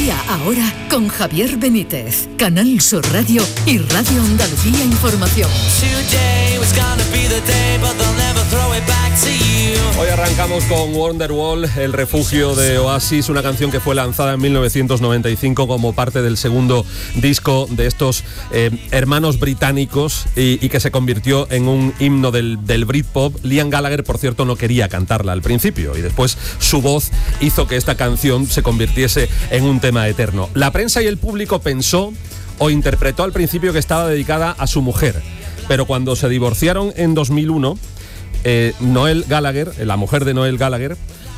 Andalucía ahora con Javier Benítez, Canal Sur Radio y Radio Andalucía Información. Hoy arrancamos con Wonderwall, El refugio de Oasis, una canción que fue lanzada en 1995 como parte del segundo disco de estos hermanos británicos y que se convirtió en un himno del Britpop. Liam Gallagher, por cierto, no quería cantarla al principio y después su voz hizo que esta canción se convirtiese en un tema eterno. La prensa y el público pensó o interpretó al principio que estaba dedicada a su mujer, pero cuando se divorciaron en 2001, Noel Gallagher, la mujer de Noel Gallagher,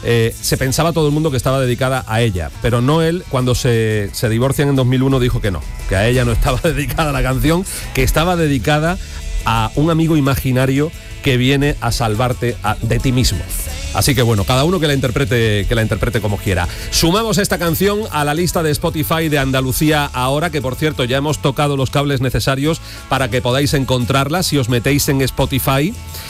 se pensaba todo el mundo que estaba dedicada a ella, pero Noel, cuando se divorcian en 2001, dijo que no, que a ella no estaba dedicada la canción, que estaba dedicada a un amigo imaginario que viene a salvarte de ti mismo. Así que bueno, cada uno que la interprete como quiera. Sumamos esta canción a la lista de Spotify de Andalucía Ahora, que por cierto ya hemos tocado los cables necesarios para que podáis encontrarla. Si os metéis en Spotify,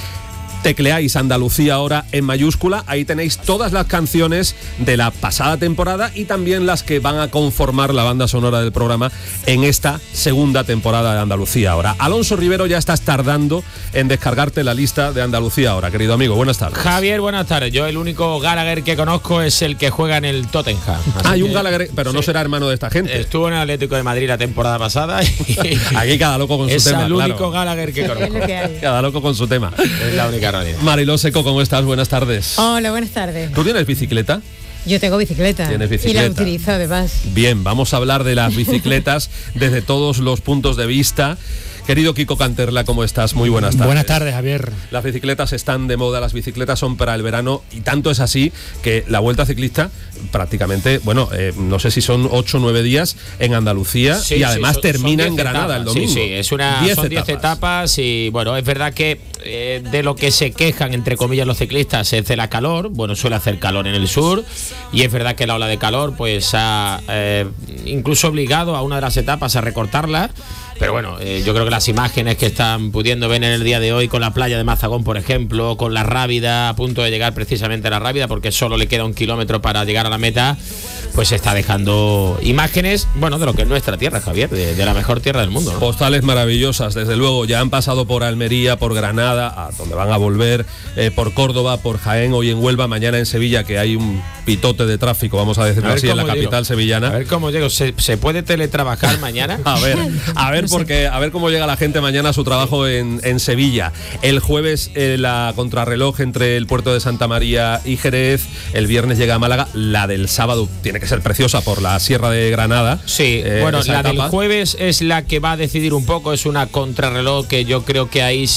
tecleáis Andalucía Ahora en mayúscula, ahí tenéis todas las canciones de la pasada temporada y también las que van a conformar la banda sonora del programa en esta segunda temporada de Andalucía Ahora. Alonso Rivero, ya estás tardando en descargarte la lista de Andalucía Ahora, querido amigo. Buenas tardes. Javier, buenas tardes. Yo el único Gallagher que conozco es el que juega en el Tottenham. Hay un Gallagher, pero sí, no será hermano de esta gente. Estuvo en el Atlético de Madrid la temporada pasada y aquí cada loco con su tema. Es el único Gallagher que conozco. Cada loco con su tema. Es la única realidad. Mariló Seco, ¿cómo estás? Buenas tardes. Hola, buenas tardes. ¿Tú tienes bicicleta? Yo tengo bicicleta. ¿Tienes bicicleta? Y la utilizo además. Bien, vamos a hablar de las bicicletas desde todos los puntos de vista. Querido Kiko Canterla, ¿cómo estás? Muy buenas tardes. Buenas tardes, Javier. Las bicicletas están de moda, las bicicletas son para el verano y tanto es así que la Vuelta Ciclista prácticamente, no sé si son 8 o 9 días en Andalucía, sí, y además termina en Granada el domingo. Sí, son 10 etapas y bueno, es verdad que de lo que se quejan, entre comillas, los ciclistas es de la calor. Bueno, suele hacer calor en el sur y es verdad que la ola de calor pues ha incluso obligado a una de las etapas a recortarla. Pero bueno, yo creo que las imágenes que están pudiendo ver en el día de hoy con la playa de Mazagón, por ejemplo, con la Rábida, a punto de llegar precisamente a la Rábida, porque solo le queda 1 kilómetro para llegar a la meta, pues está dejando imágenes, bueno, de lo que es nuestra tierra, Javier, de la mejor tierra del mundo, ¿no? Postales maravillosas, desde luego. Ya han pasado por Almería, por Granada, a donde van a volver, por Córdoba, por Jaén, hoy en Huelva, mañana en Sevilla, que hay un pitote de tráfico, vamos a decirlo así, en la capital sevillana. A ver cómo llego. ¿Se puede teletrabajar mañana? A ver cómo llega la gente mañana a su trabajo en Sevilla. El jueves la contrarreloj entre el puerto de Santa María y Jerez. El viernes llega a Málaga. La del sábado tiene que ser preciosa por la Sierra de Granada. Sí, bueno, la etapa del jueves es la que va a decidir un poco. Es una contrarreloj que yo creo que ahí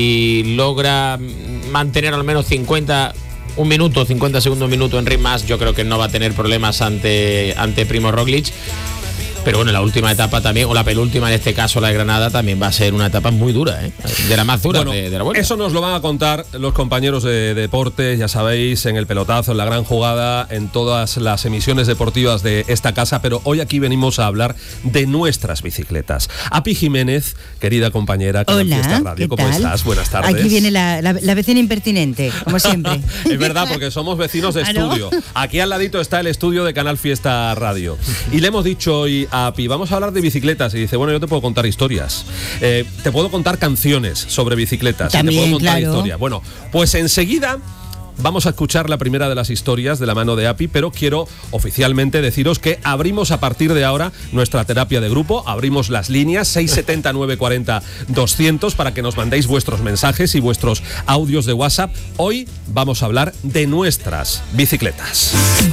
si logra mantener al menos 50 segundos, un minuto en ritmas, yo creo que no va a tener problemas ante Primo Roglic. Pero bueno, la última etapa también, o la penúltima en este caso, la de Granada, también va a ser una etapa muy dura, de la más dura, bueno, de la Vuelta. Eso nos lo van a contar los compañeros de deportes, ya sabéis, en El Pelotazo, en La Gran Jugada, en todas las emisiones deportivas de esta casa, pero hoy aquí venimos a hablar de nuestras bicicletas. Api Jiménez, querida compañera, Canal Fiesta Radio, ¿qué ¿cómo tal? Estás? Buenas tardes. Aquí viene la vecina impertinente, como siempre. Es verdad, porque somos vecinos de estudio. Aquí al ladito está el estudio de Canal Fiesta Radio. Y le hemos dicho hoy a Api, vamos a hablar de bicicletas, y dice, bueno, yo te puedo contar historias, te puedo contar canciones sobre bicicletas, también, y te puedo contar claro. historias. Bueno, pues enseguida vamos a escuchar la primera de las historias de la mano de Api, pero quiero oficialmente deciros que abrimos a partir de ahora nuestra terapia de grupo, abrimos las líneas 670 940 200 para que nos mandéis vuestros mensajes y vuestros audios de WhatsApp. Hoy vamos a hablar de nuestras bicicletas.